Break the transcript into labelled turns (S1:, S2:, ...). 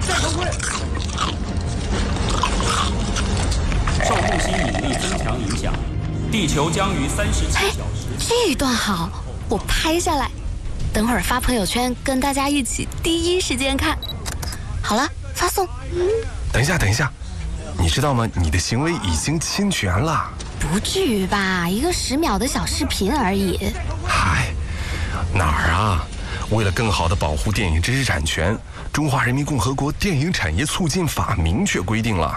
S1: 戴头盔。受木星引力增强影响，地球将于37小时。
S2: 这段好，我拍下来，等会儿发朋友圈，跟大家一起第一时间看。好了，发送。
S3: 等一下，你知道吗？你的行为已经侵权了。
S2: 不至于吧？一个10秒的小视频而已。
S3: 嗨，哪儿啊？为了更好地保护电影知识产权，《中华人民共和国电影产业促进法》明确规定了，